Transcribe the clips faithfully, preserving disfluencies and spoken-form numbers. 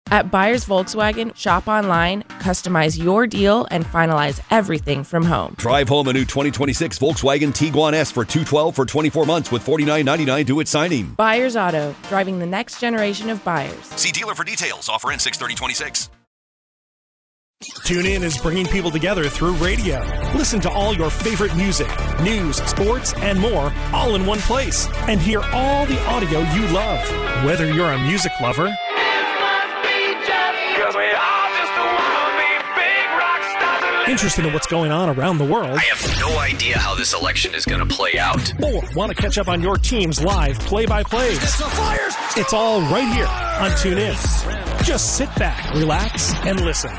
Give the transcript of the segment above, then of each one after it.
At Buyers Volkswagen, shop online, customize your deal, and finalize everything from home. Drive home a new twenty twenty-six Volkswagen Tiguan S for two hundred twelve dollars for twenty-four months with forty-nine ninety-nine due at signing. Buyers Auto, driving the next generation of buyers. See dealer for details. Offer in six thirty twenty-six. TuneIn is bringing people together through radio. Listen to all your favorite music, news, sports, and more all in one place. And hear all the audio you love. Whether you're a music lover interested in what's going on around the world, I have no idea how this election is going to play out, or want to catch up on your team's live play-by-plays, it's all right here on TuneIn. Just sit back, relax, and listen.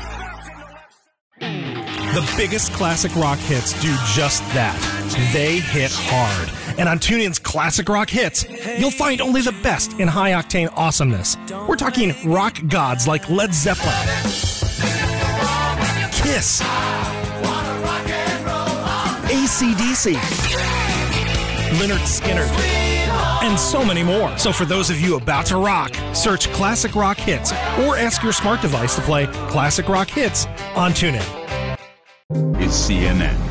The biggest classic rock hits do just that. They hit hard. And on TuneIn's Classic Rock Hits, you'll find only the best in high-octane awesomeness. We're talking rock gods like Led Zeppelin, Kiss, A C D C, Lynyrd Skynyrd, and so many more. So for those of you about to rock, search Classic Rock Hits or ask your smart device to play Classic Rock Hits on TuneIn. It's C N N.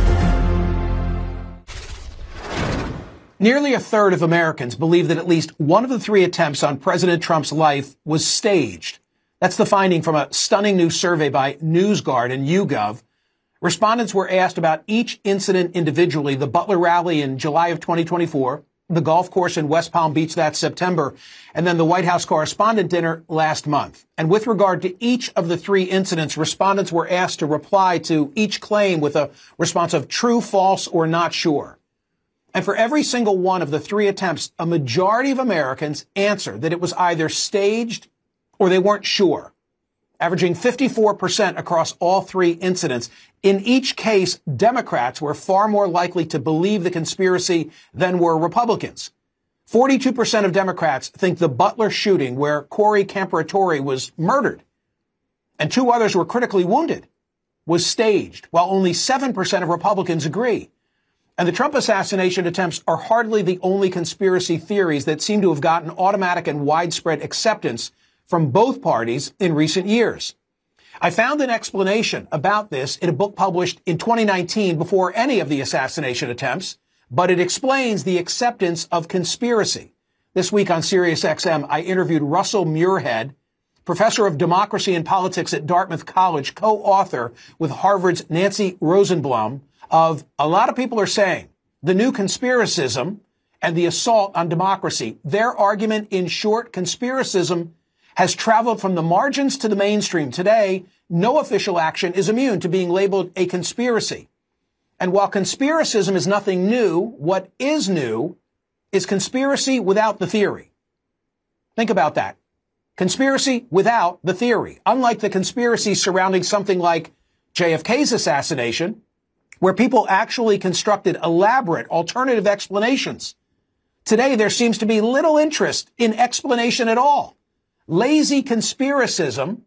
Nearly a third of Americans believe that at least one of the three attempts on President Trump's life was staged. That's the finding from a stunning new survey by NewsGuard and YouGov. Respondents were asked about each incident individually: the Butler rally in July of twenty twenty-four, the golf course in West Palm Beach that September, and then the White House correspondent dinner last month. And with regard to each of the three incidents, respondents were asked to reply to each claim with a response of true, false, or not sure. And for every single one of the three attempts, a majority of Americans answered that it was either staged or they weren't sure, averaging fifty-four percent across all three incidents. In each case, Democrats were far more likely to believe the conspiracy than were Republicans. forty-two percent of Democrats think the Butler shooting, where Corey Camperatore was murdered and two others were critically wounded, was staged, while only seven percent of Republicans agree. And the Trump assassination attempts are hardly the only conspiracy theories that seem to have gotten automatic and widespread acceptance from both parties in recent years. I found an explanation about this in a book published in twenty nineteen before any of the assassination attempts, but it explains the acceptance of conspiracy. This week on SiriusXM, I interviewed Russell Muirhead, professor of democracy and politics at Dartmouth College, co-author with Harvard's Nancy Rosenblum, of a lot of people are saying the new conspiracism and the assault on democracy. Their argument, in short, conspiracism has traveled from the margins to the mainstream. Today, no official action is immune to being labeled a conspiracy. And while conspiracism is nothing new, what is new is conspiracy without the theory. Think about that. Conspiracy without the theory. Unlike the conspiracy surrounding something like J F K's assassination, where people actually constructed elaborate alternative explanations. Today, there seems to be little interest in explanation at all. Lazy conspiracism